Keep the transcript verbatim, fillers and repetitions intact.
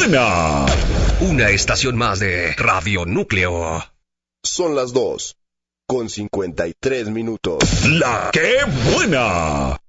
buena! Una estación más de Radio Núcleo. Son las dos, con cincuenta y tres minutos. ¡La que buena!